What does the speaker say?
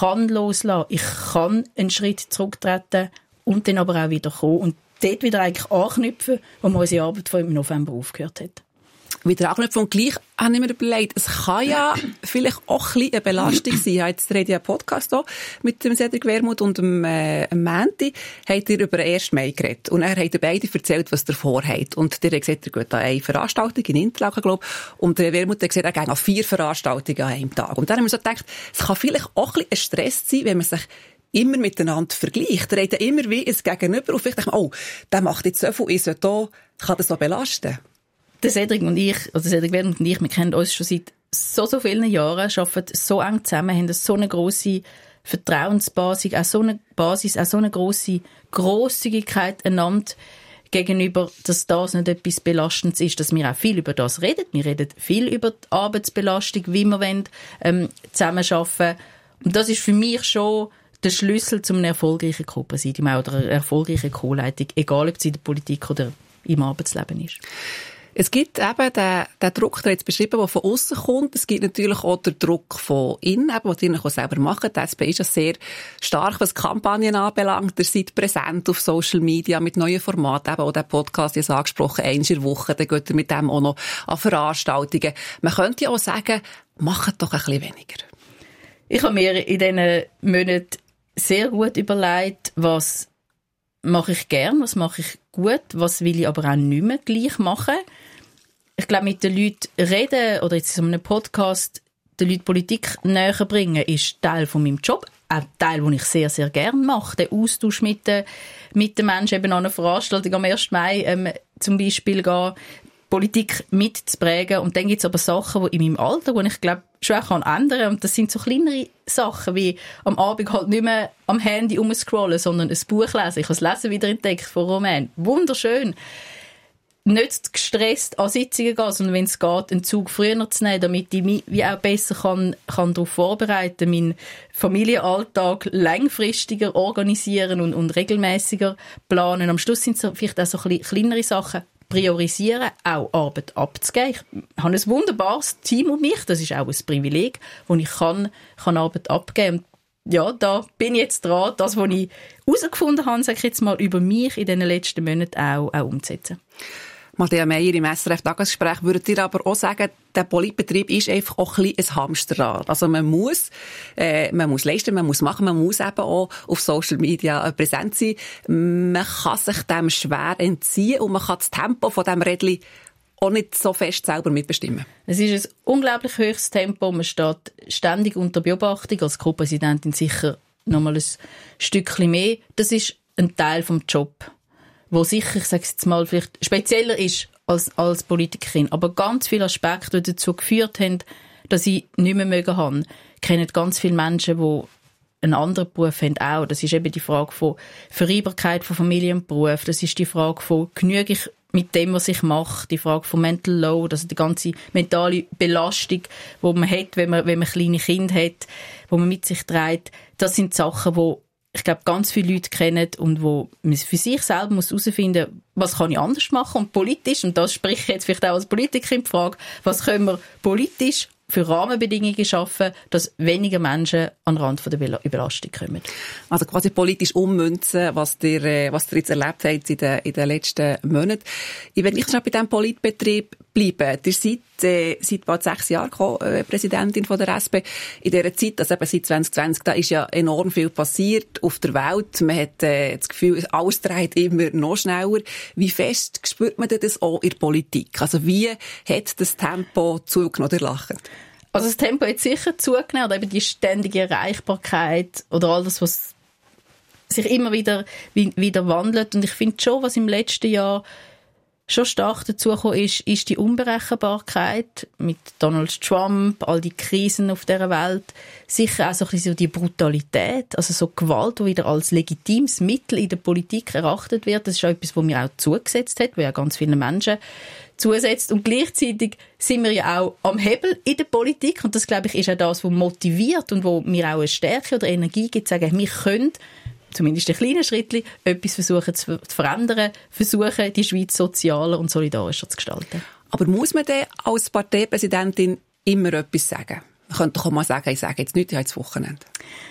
kann loslassen, ich kann einen Schritt zurücktreten und dann aber auch wieder kommen und dort wieder eigentlich anknüpfen, wo wir unsere Arbeit von im November aufgehört hat. Wieder anknüpfen und gleich habe ich mir überlegt, es kann ja vielleicht auch ein bisschen eine Belastung sein. Jetzt rede ich einen Podcast hier mit dem Cedric Wermuth und dem Mänti. Habt ihr über den 1. Mai geredet. Und er hat beide erzählt, was ihr vorhabt. Und der hat gesagt, er geht an eine Veranstaltung in Interlaken, glaube ich. Und der Wermuth hat gesagt, er geht an 4 Veranstaltungen an einem Tag. Und dann haben wir so gedacht, es kann vielleicht auch ein bisschen ein Stress sein, wenn man sich immer miteinander vergleicht. Der hat ja immer wie ein Gegenüber. Und vielleicht denkt man, oh, der macht jetzt so viel, ich sollte da, kann das so belasten. Der Cedric und ich, also Cedric Wermuth und ich, wir kennen uns schon seit so vielen Jahren, arbeiten so eng zusammen, haben so eine grosse Vertrauensbasis, auch so eine grosse Grosszügigkeit einander gegenüber, dass das nicht etwas Belastendes ist, dass wir auch viel über das reden. Wir reden viel über die Arbeitsbelastung, wie wir zusammenarbeiten. Und das ist für mich schon der Schlüssel zu einem erfolgreichen Co-Präsidium oder einer erfolgreichen Co-Leitung, egal ob es in der Politik oder im Arbeitsleben ist. Es gibt eben den Druck, der jetzt beschrieben, der von außen kommt. Es gibt natürlich auch den Druck von innen, den die auch selber machen. Die SP ist ja sehr stark, was Kampagnen anbelangt. Ihr seid präsent auf Social Media mit neuen Formaten. Eben auch der Podcast, ich habe angesprochen, einmal in der Woche. Dann geht ihr mit dem auch noch an Veranstaltungen. Man könnte ja auch sagen, macht doch ein bisschen weniger. Ich habe mir in diesen Monaten sehr gut überlegt, was mache ich gern, was mache ich gut, was will ich aber auch nicht mehr gleich machen. Ich glaube, mit den Leuten reden oder jetzt in einem Podcast den Leuten Politik näher bringen, ist Teil von meinem Job. Auch Teil, den ich sehr, sehr gerne mache. Der Austausch mit den Menschen, eben an einer Veranstaltung am 1. Mai zum Beispiel gehen, Politik mitzuprägen. Und dann gibt es aber Sachen, die in meinem Alter, die ich glaube, schon auch ändern kann. Und das sind so kleinere Sachen, wie am Abend halt nicht mehr am Handy rumscrollen, sondern ein Buch lesen. Ich habe das Lesen wieder entdeckt von Roman. Wunderschön. Nicht gestresst an Sitzungen gehen, sondern wenn es geht, einen Zug früher zu nehmen, damit ich mich wie auch besser kann darauf vorbereiten, meinen Familienalltag langfristiger organisieren und regelmäßiger planen. Am Schluss sind es vielleicht auch so kleinere Sachen. Priorisieren, auch Arbeit abzugeben. Ich habe ein wunderbares Team um mich, das ist auch ein Privileg, wo ich kann Arbeit abgeben kann. Ja, da bin ich jetzt dran, das, was ich herausgefunden habe, sage ich jetzt mal, über mich in den letzten Monaten auch umzusetzen. Martina Meier im SRF-Tagesgespräch, würdet ihr aber auch sagen, der Politbetrieb ist einfach auch ein bisschen ein Hamsterrad. Also man muss leisten, man muss machen, man muss eben auch auf Social Media präsent sein. Man kann sich dem schwer entziehen und man kann das Tempo von diesem Rädchen auch nicht so fest selber mitbestimmen. Es ist ein unglaublich höchstes Tempo. Man steht ständig unter Beobachtung, als Co-Präsidentin sicher noch mal ein Stückchen mehr. Das ist ein Teil vom Job, wo sicher, ich sage jetzt mal, vielleicht spezieller ist als Politikerin, aber ganz viele Aspekte, die dazu geführt haben, dass ich nicht mehr mögen habe, kennen ganz viele Menschen, die einen anderen Beruf haben auch. Das ist eben die Frage von Vereinbarkeit von Familie und Beruf. Das ist die Frage von, genüge ich mit dem, was ich mache, die Frage von Mental Load, also die ganze mentale Belastung, die man hat, wenn man kleine Kinder hat, die man mit sich trägt. Das sind Sachen, die ich glaube, ganz viele Leute kennen und wo man für sich selber herausfinden muss, was kann ich anders machen und politisch, und das spricht jetzt vielleicht auch als Politiker in die Frage, was können wir politisch für Rahmenbedingungen schaffen, dass weniger Menschen an den Rand von der Überlastung kommen. Also quasi politisch ummünzen, was ihr jetzt erlebt habt in den letzten Monaten. Ich will nicht schon bei diesem Politbetrieb bleiben. Ihr seid seit bald 6 Jahren Präsidentin von der SP. In dieser Zeit, also eben seit 2020, da ist ja enorm viel passiert auf der Welt. Man hat das Gefühl, alles dreht immer noch schneller. Wie fest spürt man das auch in der Politik? Also wie hat das Tempo zugenommen, ihr lacht? Also das Tempo hat sicher zugenommen, oder eben die ständige Erreichbarkeit oder all das, was sich immer wieder wandelt. Und ich finde schon, was im letzten Jahr schon stark dazugekommen ist die Unberechenbarkeit mit Donald Trump, all die Krisen auf dieser Welt. Sicher auch so ein bisschen so die Brutalität, also so Gewalt, die wieder als legitimes Mittel in der Politik erachtet wird. Das ist auch etwas, was mir auch zugesetzt hat, wo ja ganz viele Menschen zusetzt. Und gleichzeitig sind wir ja auch am Hebel in der Politik. Und das, glaube ich, ist auch das, was motiviert und wo mir auch eine Stärke oder Energie gibt, zu sagen, wir können zumindest ein kleines Schrittchen, etwas versuchen zu verändern, versuchen, die Schweiz sozialer und solidarischer zu gestalten. Aber muss man denn als Parteipräsidentin immer etwas sagen? Man könnte doch auch mal sagen, ich sage jetzt nichts, ich habe jetzt Wochenende.